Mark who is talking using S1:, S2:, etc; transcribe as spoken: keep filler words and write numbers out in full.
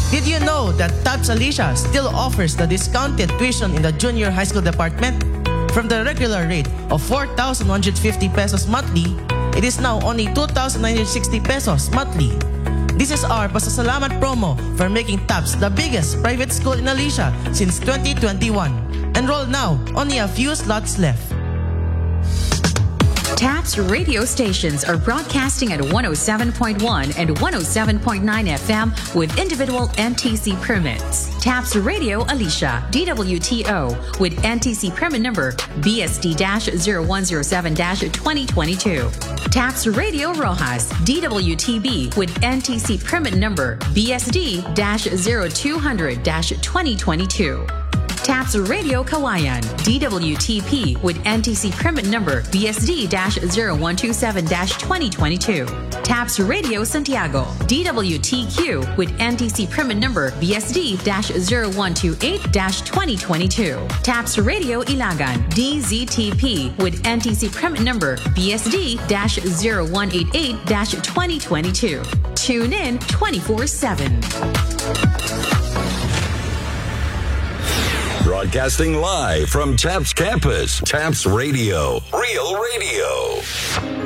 S1: Did you know that TAPS Alicia still offers the discounted tuition in the junior high school department? From the regular rate of four thousand one hundred fifty pesos monthly, it is now only two thousand nine hundred sixty pesos monthly. This is our pasasalamat promo for making TAPS the biggest private school in Alicia since twenty twenty-one. Enroll now, only a few slots left.
S2: TAPS radio stations are broadcasting at one oh seven point one and one oh seven point nine F M with individual N T C permits. TAPS Radio Alicia, D W T O, with N T C permit number B S D zero one zero seven twenty twenty-two. TAPS Radio Rojas, D W T B, with N T C permit number B S D zero two hundred twenty twenty-two. TAPS Radio Kawayan, D W T P, with N T C permit number B S D zero one two seven twenty twenty-two. TAPS Radio Santiago, D W T Q, with N T C permit number B S D zero one two eight twenty twenty-two. TAPS Radio Ilagan, D Z T P, with N T C permit number B S D zero one eight eight twenty twenty-two. Tune in twenty-four seven.
S3: Broadcasting live from TAPS campus, TAPS Radio, Real Radio.